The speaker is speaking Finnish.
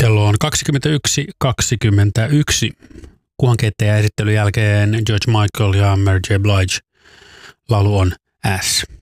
Kello on 21.21. Kuhankeitteen esittelyn jälkeen George Michael ja Mary J. Blige. Laulu on S.